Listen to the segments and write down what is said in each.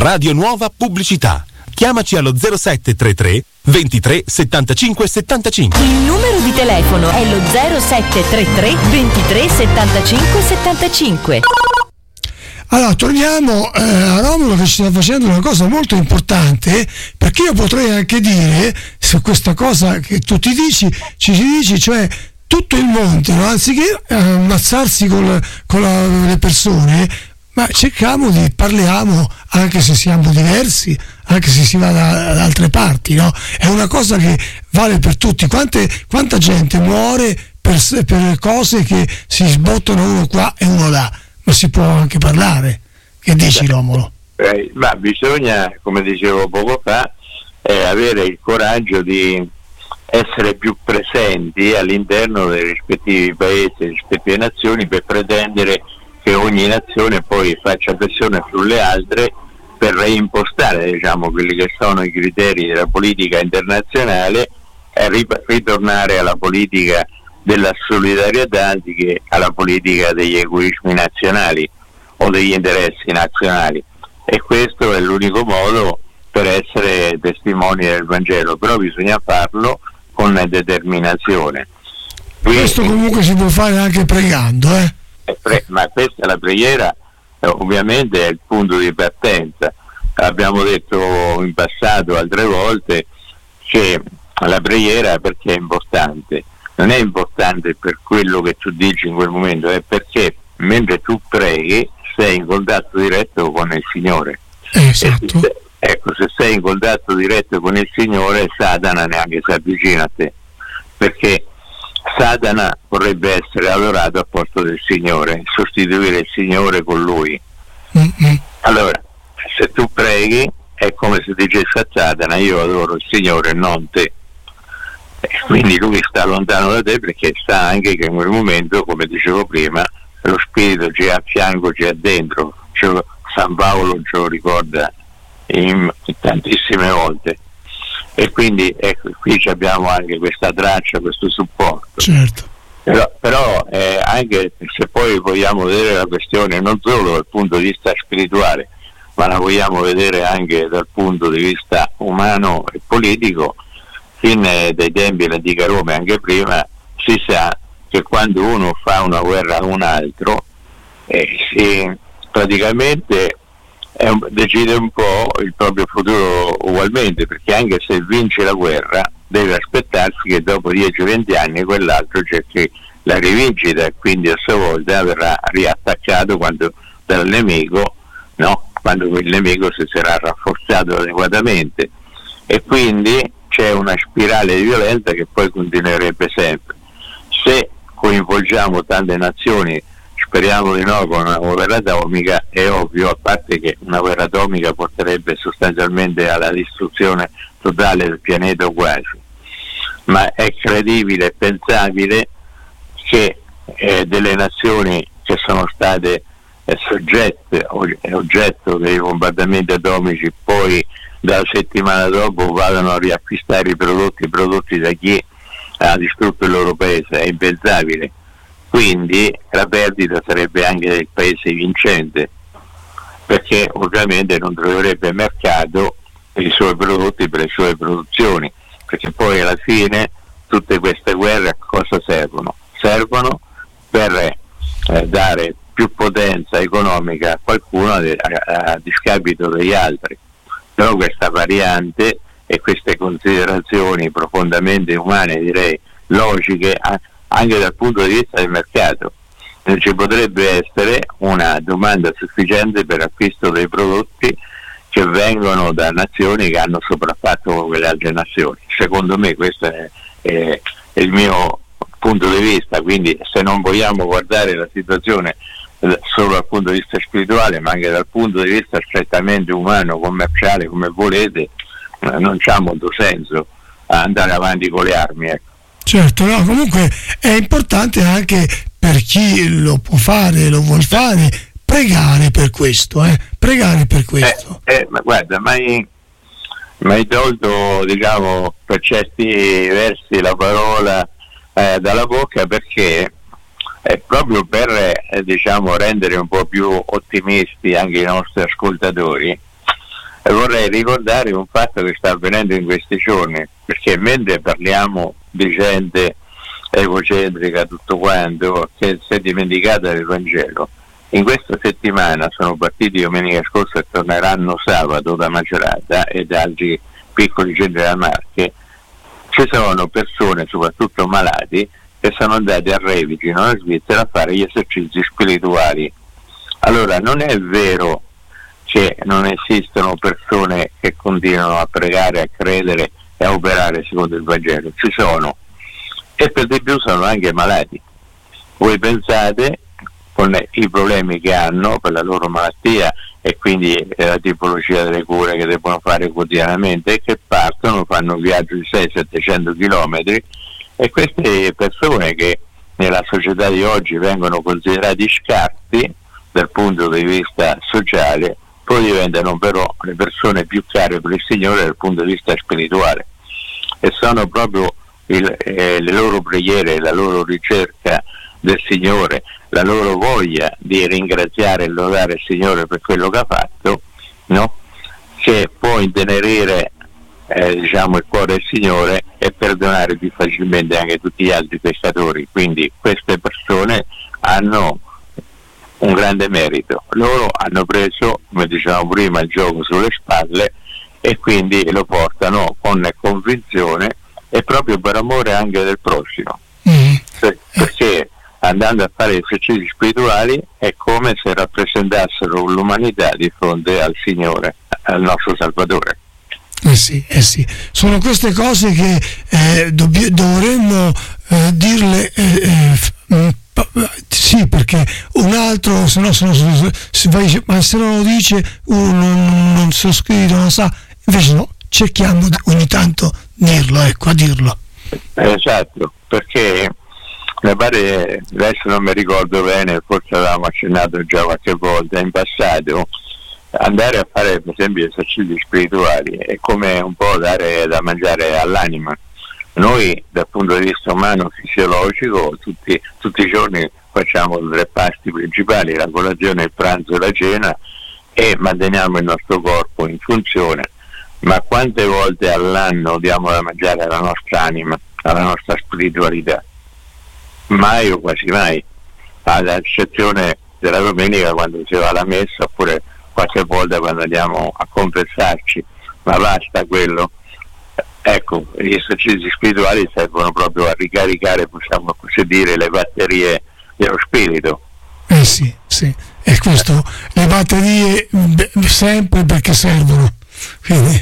Radio Nuova Pubblicità. Chiamaci allo 0733 23 75 75. Il numero di telefono è lo 0733 23 75 75. Allora torniamo a Romolo, che ci sta facendo una cosa molto importante, perché io potrei anche dire su questa cosa che tu ci dici, cioè tutto il mondo, no? Anziché ammazzarsi con le persone, ma parliamo anche se siamo diversi, anche se si va da altre parti, no? È una cosa che vale per tutti. Quanta gente muore per cose che si sbottano uno qua e uno là, ma si può anche parlare. Che dici, Romolo? Ma bisogna, come dicevo poco fa, avere il coraggio di essere più presenti all'interno dei rispettivi paesi, delle rispettive nazioni, per pretendere che ogni nazione poi faccia pressione sulle altre per reimpostare, diciamo, quelli che sono i criteri della politica internazionale e ritornare alla politica della solidarietà anziché alla politica degli egoismi nazionali o degli interessi nazionali. E questo è l'unico modo per essere testimoni del Vangelo, però bisogna farlo con determinazione. Questo comunque si può fare anche pregando, ma questa è la preghiera, ovviamente è il punto di partenza. Abbiamo detto in passato altre volte che la preghiera, perché è importante? Non è importante per quello che tu dici in quel momento, è perché mentre tu preghi sei in contatto diretto con il Signore. Esatto. Se sei in contatto diretto con il Signore, Satana neanche si avvicina a te, perché Satana vorrebbe essere adorato al posto del Signore, sostituire il Signore con lui. Allora, se tu preghi è come se dicessi a Satana: io adoro il Signore, non te. Quindi lui sta lontano da te, perché sa anche che in quel momento, come dicevo prima, lo Spirito ci è a fianco, ci è dentro. San Paolo ce lo ricorda in tantissime volte. E quindi ecco, qui abbiamo anche questa traccia, questo supporto. Certo. Però anche se poi vogliamo vedere la questione non solo dal punto di vista spirituale, ma la vogliamo vedere anche dal punto di vista umano e politico, fin dai tempi dell'antica Roma e anche prima, si sa che quando uno fa una guerra a un altro, praticamente decide un po' il proprio futuro ugualmente, perché anche se vince la guerra deve aspettarsi che dopo 10-20 anni quell'altro cerchi la rivincita, e quindi a sua volta verrà riattaccato dal nemico, no? Quando quel nemico si sarà rafforzato adeguatamente, e quindi c'è una spirale di violenza che poi continuerebbe sempre. Se coinvolgiamo tante nazioni, speriamo di no, con una guerra atomica, è ovvio, a parte che una guerra atomica porterebbe sostanzialmente alla distruzione totale del pianeta quasi, ma è credibile e pensabile che delle nazioni che sono state oggetto dei bombardamenti atomici poi dalla settimana dopo vadano a riacquistare i prodotti da chi ha distrutto il loro paese? È impensabile. Quindi la perdita sarebbe anche del paese vincente, perché ovviamente non troverebbe mercato per i suoi prodotti, per le sue produzioni, perché poi alla fine tutte queste guerre a cosa servono? Servono per dare più potenza economica a qualcuno a discapito degli altri. Però questa variante e queste considerazioni profondamente umane, direi logiche, anche dal punto di vista del mercato, non ci potrebbe essere una domanda sufficiente per acquisto dei prodotti che vengono da nazioni che hanno sopraffatto quelle altre nazioni. Secondo me questo è il mio punto di vista. Quindi se non vogliamo guardare la situazione solo dal punto di vista spirituale, ma anche dal punto di vista strettamente umano, commerciale, come volete, non c'ha molto senso andare avanti con le armi, ecco. Certo, no, comunque è importante anche per chi lo può fare, lo vuol fare, pregare per questo, pregare per questo. Ma guarda, mai tolto, diciamo, per certi versi la parola dalla bocca, perché è proprio per diciamo rendere un po' più ottimisti anche i nostri ascoltatori. vorrei ricordare un fatto che sta avvenendo in questi giorni, perché mentre parliamo di gente egocentrica, tutto quanto, che si è dimenticata del Vangelo, in questa settimana sono partiti domenica scorsa e torneranno sabato da Macerata e da altri piccoli centri della Marche. Ci sono persone, soprattutto malati, che sono andati a Revigino, in Svizzera, a fare gli esercizi spirituali. Allora, non è vero che non esistono persone che continuano a pregare, a credere e a operare secondo il Vangelo. Ci sono, e per di più sono anche malati. Voi pensate, con i problemi che hanno per la loro malattia e quindi la tipologia delle cure che devono fare quotidianamente, che partono, fanno un viaggio di 600-700 chilometri, e queste persone che nella società di oggi vengono considerati scarti dal punto di vista sociale, poi diventano però le persone più care per il Signore dal punto di vista spirituale, e sono proprio le loro preghiere, la loro ricerca del Signore, la loro voglia di ringraziare e lodare il Signore per quello che ha fatto, no? Che può intenerire il cuore del Signore e perdonare più facilmente anche tutti gli altri peccatori. Quindi queste persone hanno un grande merito, loro hanno preso, come dicevamo prima, il gioco sulle spalle, e quindi lo portano con convinzione e proprio per amore anche del prossimo, perché andando a fare esercizi spirituali è come se rappresentassero l'umanità di fronte al Signore, al nostro Salvatore. Sì. Sono queste cose che dovremmo dirle, sì, perché un altro ma se non lo dice uno non se lo scrive, non lo sa, invece no, cerchiamo ogni tanto dirlo, a dirlo. Esatto, perché mi pare, adesso non mi ricordo bene, forse avevamo accennato già qualche volta in passato, andare a fare per esempio esercizi spirituali è come un po' dare da mangiare all'anima. Noi dal punto di vista umano fisiologico tutti i giorni facciamo 3 pasti principali, la colazione, il pranzo e la cena, e manteniamo il nostro corpo in funzione, ma quante volte all'anno diamo da mangiare alla nostra anima, alla nostra spiritualità? Mai o quasi mai, ad eccezione della domenica quando si va alla messa, oppure qualche volta quando andiamo a confessarci, ma basta quello. Ecco, gli esercizi spirituali servono proprio a ricaricare, possiamo così dire, le batterie dello spirito. Sì, e questo, le batterie sempre, perché servono. Quindi,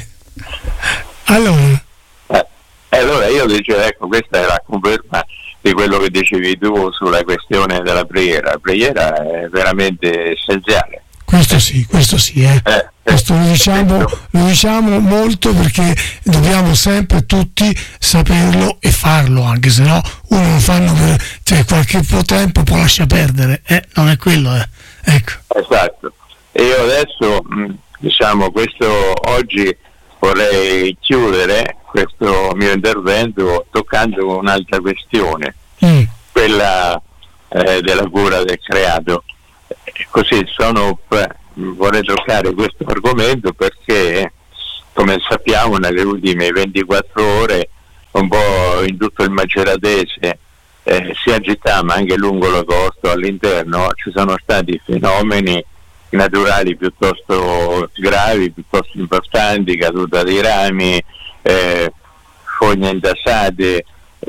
allora io dicevo, ecco, questa è la conferma di quello che dicevi tu sulla questione della preghiera. La preghiera è veramente essenziale. Questo sì. Questo lo diciamo molto, perché dobbiamo sempre tutti saperlo e farlo, anche se no uno lo fanno qualche tempo, poi lascia perdere, non è quello, ecco. Esatto. E io adesso questo oggi vorrei chiudere questo mio intervento toccando un'altra questione, quella della cura del creato. Così vorrei toccare questo argomento perché, come sappiamo, nelle ultime 24 ore un po' in tutto il maceratese, sia a città ma anche lungo la costa all'interno, ci sono stati fenomeni naturali piuttosto gravi, piuttosto importanti, caduta di rami, fogne intasate,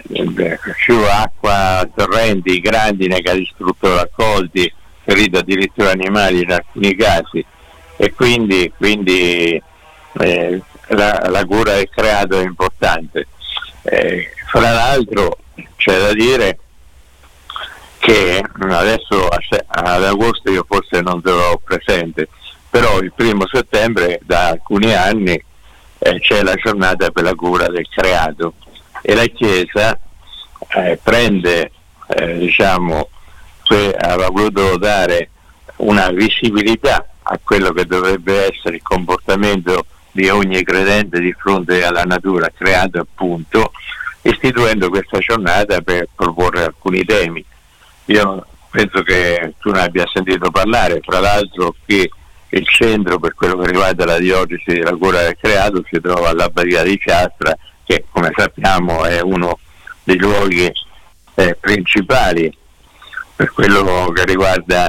acqua, torrenti, grandine che ha distrutto raccolti, ferito addirittura animali in alcuni casi, e quindi la cura del creato è importante. Fra l'altro c'è da dire che adesso ad agosto io forse non sarò presente, però il 1° settembre da alcuni anni c'è la giornata per la cura del creato, e la Chiesa prende aveva voluto dare una visibilità a quello che dovrebbe essere il comportamento di ogni credente di fronte alla natura creata, appunto, istituendo questa giornata per proporre alcuni temi. Io penso che tu ne abbia sentito parlare, fra l'altro qui il centro per quello che riguarda la diocesi della cura del creato si trova all'Abbadia di Chiastra, che come sappiamo è uno dei luoghi principali per quello che riguarda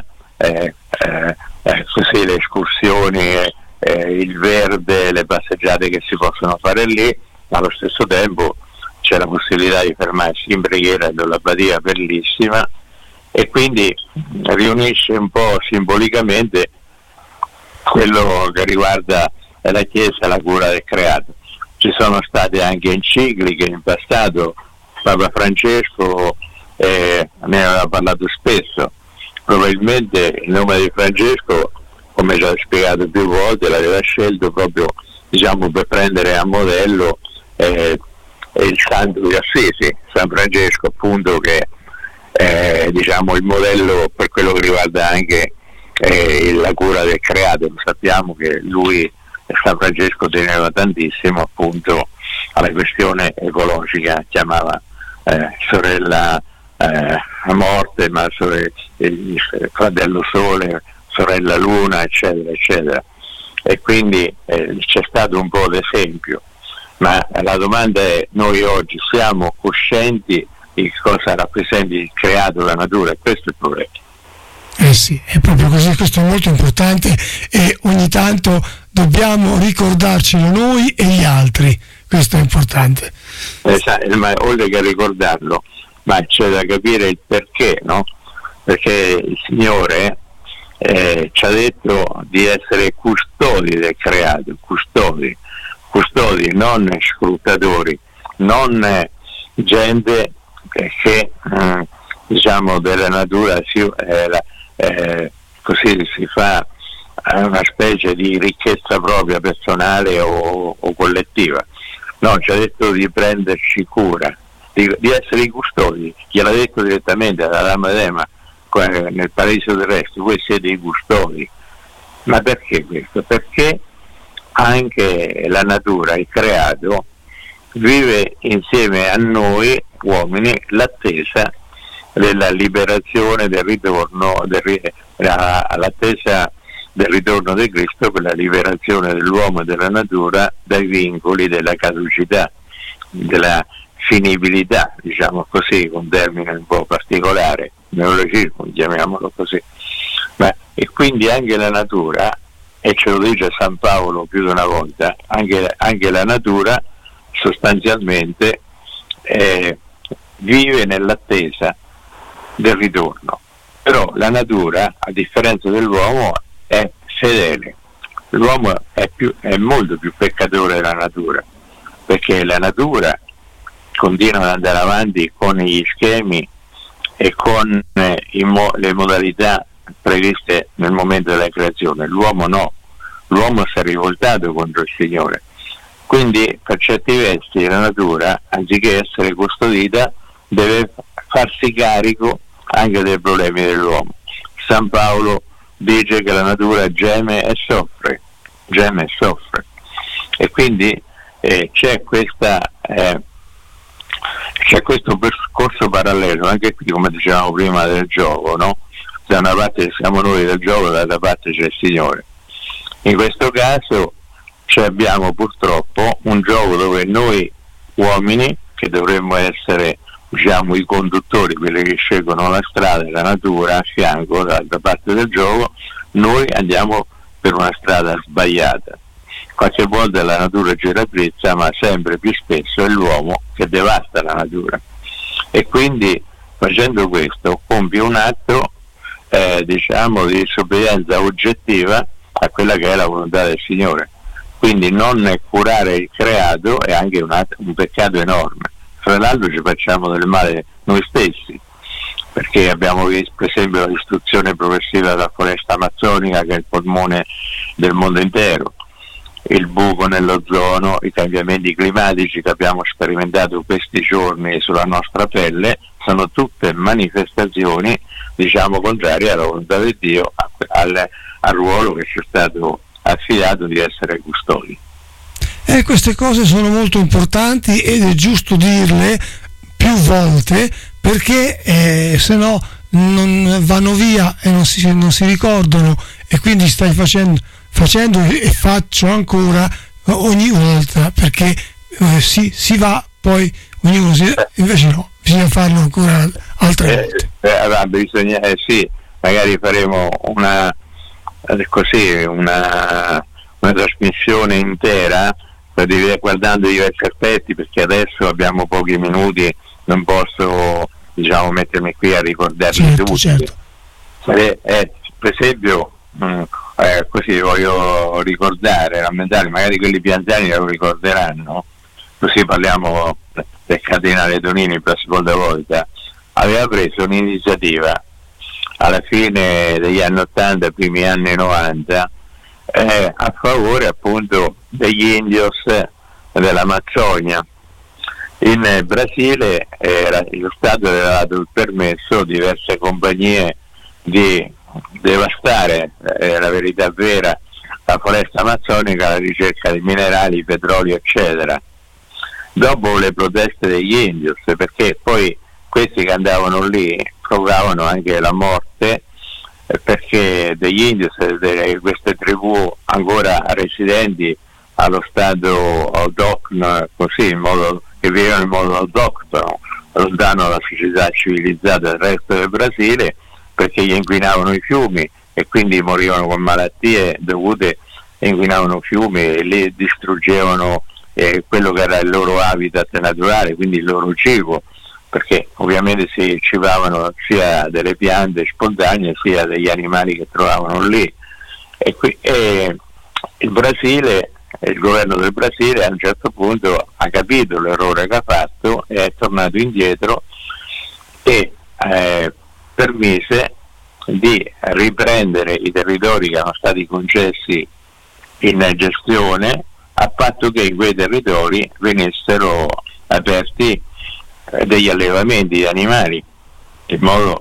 così le escursioni, il verde, le passeggiate che si possono fare lì. Allo stesso tempo c'è la possibilità di fermarsi in preghiera dell'Abbadia, bellissima, e quindi riunisce un po' simbolicamente quello che riguarda la Chiesa e la cura del creato. Ci sono state anche encicliche in passato, Papa Francesco ne aveva parlato spesso. Probabilmente il nome di Francesco, come già spiegato più volte, l'aveva scelto proprio, diciamo, per prendere a modello il santo di Assisi, San Francesco, appunto, che è, diciamo, il modello per quello che riguarda anche la cura del creato. Sappiamo che lui, San Francesco, teneva tantissimo appunto alla questione ecologica, chiamava sorella morte, ma fratello sole, sorella luna, eccetera eccetera, e quindi c'è stato un po' l'esempio. Ma la domanda è: noi oggi siamo coscienti di cosa rappresenta il creato, la natura? E questo è il problema. Sì, è proprio così, questo è molto importante e ogni tanto dobbiamo ricordarcelo noi e gli altri, questo è importante. Ma oltre che ricordarlo, ma c'è da capire il perché, no? Perché il Signore ci ha detto di essere custodi del creato, custodi, non sfruttatori, non gente che diciamo della natura così si fa una specie di ricchezza propria, personale o collettiva. No, ci ha detto di prenderci cura, di essere i custodi. Gliel'ha detto direttamente ad Adamo ed Eva nel paradiso terrestre: voi siete i custodi. Ma perché questo? Perché anche la natura, il creato, vive insieme a noi uomini l'attesa della liberazione, del ritorno, l'attesa del ritorno di Cristo, per la liberazione dell'uomo e della natura dai vincoli della caducità, della finibilità, diciamo così, con un termine un po' particolare, neologismo, chiamiamolo così. E quindi anche la natura, e ce lo dice San Paolo più di una volta, anche la natura sostanzialmente vive nell'attesa del ritorno. Però la natura, a differenza dell'uomo, è fedele. L'uomo è molto più peccatore della natura, perché la natura continua ad andare avanti con gli schemi e con le modalità previste nel momento della creazione. L'uomo no, l'uomo si è rivoltato contro il Signore. Quindi, per certi versi, la natura, anziché essere custodita, deve farsi carico anche dei problemi dell'uomo. San Paolo dice che la natura geme e soffre, e quindi c'è questo percorso parallelo, anche qui, come dicevamo prima, del gioco, no? Da una parte siamo noi del gioco, dall'altra parte c'è il Signore. In questo caso abbiamo purtroppo un gioco dove noi uomini, che dovremmo essere, diciamo, i conduttori, quelli che scelgono la strada e la natura a fianco, dall'altra parte del gioco, noi andiamo per una strada sbagliata. Qualche volta la natura ci raddrizza, ma sempre più spesso è l'uomo che devasta la natura. E quindi, facendo questo, compie un atto diciamo di disobbedienza oggettiva a quella che è la volontà del Signore. Quindi non curare il creato è anche un peccato enorme. Fra l'altro ci facciamo del male noi stessi, perché abbiamo visto per esempio la distruzione progressiva della foresta amazzonica, che è il polmone del mondo intero, il buco nell'ozono, i cambiamenti climatici che abbiamo sperimentato questi giorni sulla nostra pelle, sono tutte manifestazioni, diciamo, contrarie alla volontà di Dio, al ruolo che ci è stato affidato di essere custodi. Queste cose sono molto importanti ed è giusto dirle più volte, perché se no non vanno via e non si ricordano, e quindi stai facendo e faccio ancora ogni volta, perché si va, poi ognuno invece no, bisogna farlo ancora altre volte. Bisogna, sì, magari faremo una trasmissione intera guardando diversi aspetti, perché adesso abbiamo pochi minuti, non posso mettermi qui a ricordarli tutti. Certo. Per esempio, così voglio rammentare, magari quelli più anziani lo ricorderanno, così parliamo del cardinale Tonini per la seconda volta. Aveva preso un'iniziativa alla fine degli anni 80, primi anni 90, a favore appunto degli indios dell'Amazzonia. In Brasile lo Stato aveva dato il permesso a diverse compagnie di devastare, la verità vera, la foresta amazzonica alla ricerca di minerali, petrolio, eccetera. Dopo le proteste degli indios, perché poi questi che andavano lì provavano anche la morte, perché degli indios, queste tribù ancora residenti allo stato autoctono, così che vivevano in modo autoctono, lontano dalla società civilizzata del resto del Brasile, perché gli inquinavano i fiumi e quindi morivano con malattie dovute, inquinavano fiumi e li distruggevano quello che era il loro habitat naturale, quindi il loro cibo, perché ovviamente si cibavano sia delle piante spontanee sia degli animali che trovavano lì. E il Brasile, il governo del Brasile a un certo punto ha capito l'errore che ha fatto e è tornato indietro e permise di riprendere i territori che erano stati concessi in gestione, a patto che in quei territori venissero aperti degli allevamenti di animali, in modo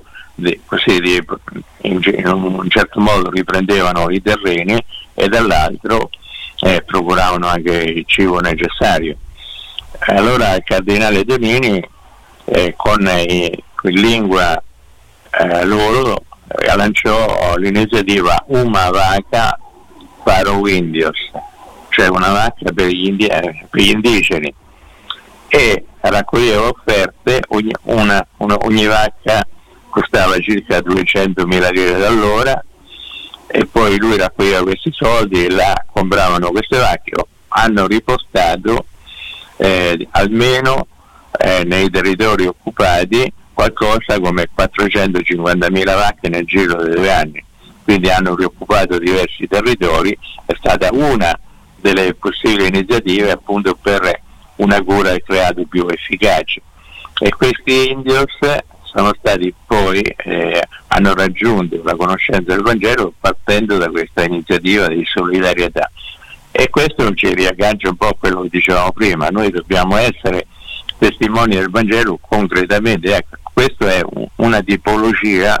in un certo modo riprendevano i terreni e dall'altro procuravano anche il cibo necessario. Allora il cardinale Tonini con lingua loro lanciò l'iniziativa Uma Vaca para os Indios, cioè una vacca per gli indigeni, e raccoglieva offerte. Ogni vacca costava circa 200.000 lire all'ora, e poi lui raccoglieva questi soldi e là compravano queste vacche. Hanno riportato almeno nei territori occupati qualcosa come 450.000 vacche nel giro di 2 anni, quindi hanno rioccupato diversi territori. È stata una delle possibili iniziative appunto per una cura del creato più efficace, e questi indios sono stati poi hanno raggiunto la conoscenza del Vangelo partendo da questa iniziativa di solidarietà. E questo non ci riaggancia un po' a quello che dicevamo prima: noi dobbiamo essere testimoni del Vangelo concretamente. Ecco, questa è una tipologia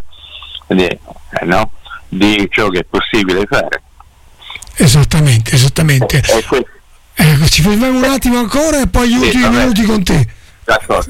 di ciò che è possibile fare. Esattamente. Ci fermiamo un attimo ancora e poi gli ultimi minuti con te. D'accordo.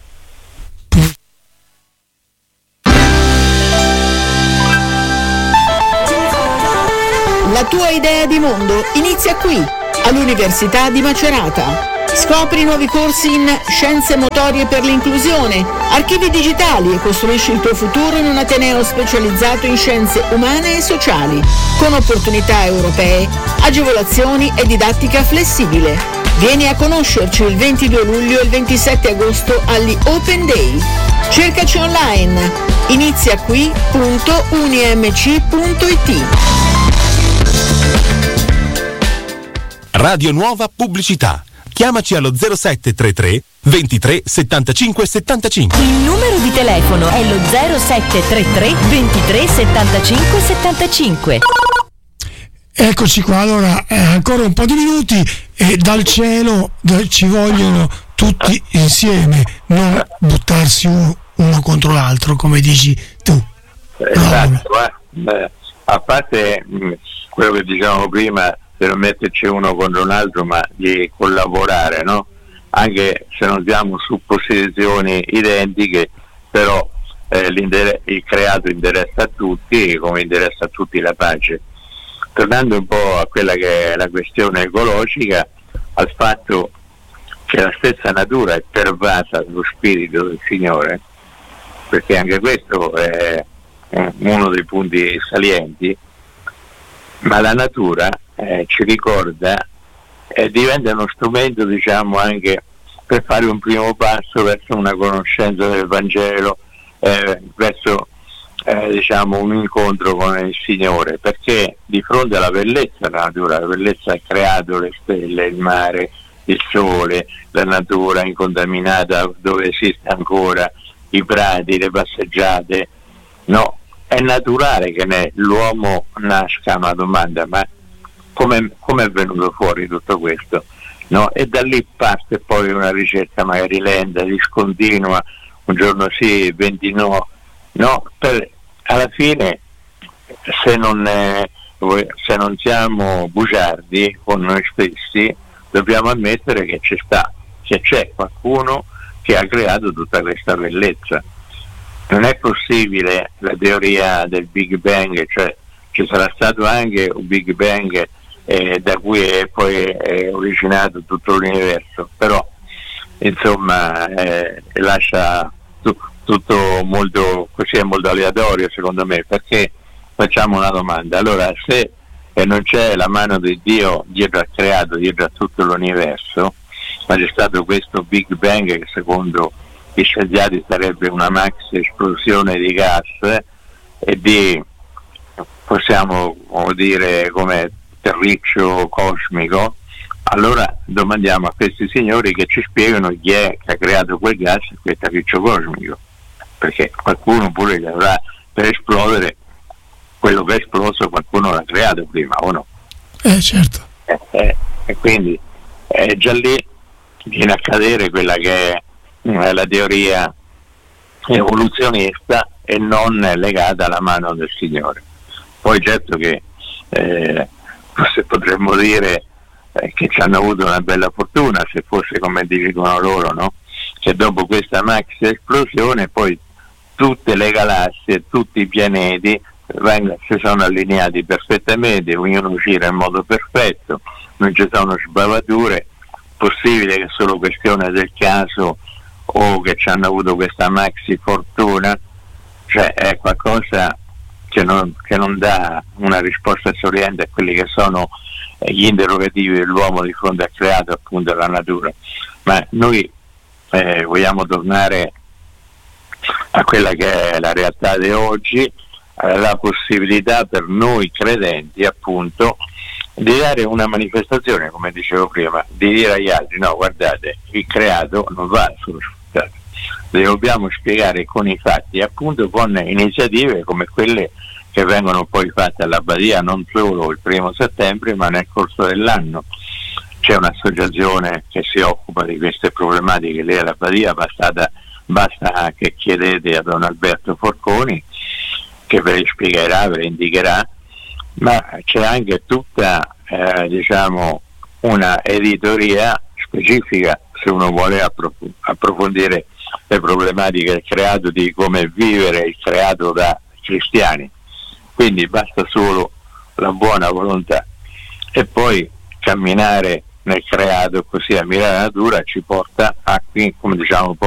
La tua idea di mondo inizia qui, all'Università di Macerata. Scopri nuovi corsi in Scienze Motorie per l'Inclusione, archivi digitali, e costruisci il tuo futuro in un ateneo specializzato in scienze umane e sociali, con opportunità europee, agevolazioni e didattica flessibile. Vieni a conoscerci il 22 luglio e il 27 agosto agli Open Day. Cercaci online, iniziaqui.unimc.it. Radio Nuova Pubblicità. Chiamaci allo 0733 23 75 75. Il numero di telefono è lo 0733 23 75 75. Eccoci qua, allora ancora un po' di minuti e dal cielo ci vogliono tutti insieme, non buttarsi uno contro l'altro, come dici tu. Esatto, a parte quello che dicevamo prima, di non metterci uno contro un altro, ma di collaborare, no? Anche se non siamo su posizioni identiche, però il creato interessa a tutti, come interessa a tutti la pace. Tornando un po' a quella che è la questione ecologica, al fatto che la stessa natura è pervasa dallo spirito del Signore, perché anche questo è uno dei punti salienti, ma la natura ci ricorda e diventa uno strumento, diciamo, anche per fare un primo passo verso una conoscenza del Vangelo, verso diciamo un incontro con il Signore, perché di fronte alla bellezza della natura, la bellezza ha creato le stelle, il mare, il sole, la natura incontaminata dove esiste ancora, i prati, le passeggiate, no? È naturale che l'uomo nasca una domanda, ma come è venuto fuori tutto questo? No? E da lì parte poi una ricerca magari lenta, discontinua, un giorno sì, 20 no, alla fine se non siamo bugiardi con noi stessi, dobbiamo ammettere che c'è qualcuno che ha creato tutta questa bellezza. Non è possibile la teoria del Big Bang, cioè ci sarà stato anche un Big Bang da cui è poi originato tutto l'universo, però insomma lascia tutto molto così, è molto aleatorio secondo me, perché facciamo una domanda: allora, se non c'è la mano di Dio dietro al creato, dietro a tutto l'universo, ma c'è stato questo Big Bang che secondo gli scienziati sarebbe una maxi esplosione di gas e di, possiamo dire, come terriccio cosmico, allora domandiamo a questi signori che ci spiegano chi è che ha creato quel gas e quel terriccio cosmico, perché qualcuno pure gli avrà, per esplodere quello che è esploso, qualcuno l'ha creato prima, o no? Certo. E quindi già lì viene a cadere quella che è la teoria evoluzionista e non legata alla mano del Signore. Poi certo che forse potremmo dire che ci hanno avuto una bella fortuna, se fosse come dicono loro, no? Che dopo questa maxi esplosione poi tutte le galassie, tutti i pianeti si sono allineati perfettamente, ognuno gira in modo perfetto, non ci sono sbavature. Possibile che è solo questione del caso o che ci hanno avuto questa maxi fortuna, cioè è qualcosa che non dà una risposta sorridente a quelli che sono gli interrogativi dell'uomo di fronte al creato, appunto alla natura. Ma noi vogliamo tornare a quella che è la realtà di oggi, la possibilità per noi credenti, appunto, di dare una manifestazione, come dicevo prima, di dire agli altri: no, guardate, il creato non va solo sfruttato, dobbiamo spiegare con i fatti, appunto con iniziative come quelle che vengono poi fatte all'Abbadia, non solo il 1° settembre ma nel corso dell'anno. C'è un'associazione che si occupa di queste problematiche lì all'Abbadia, basta che chiedete a Don Alberto Forconi, che ve le spiegherà, ve le indicherà, ma c'è anche tutta diciamo una editoria specifica se uno vuole approfondire le problematiche del creato, di come vivere il creato da cristiani. Quindi basta solo la buona volontà, e poi camminare nel creato, così ammirare la natura ci porta a, come diciamo